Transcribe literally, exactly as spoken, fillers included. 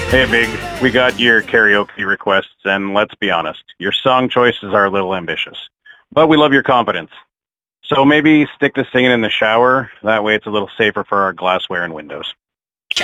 Hey, Big, we got your karaoke requests, and let's be honest, your song choices are a little ambitious. But we love your confidence. So maybe stick to singing in the shower. That way it's a little safer for our glassware and windows.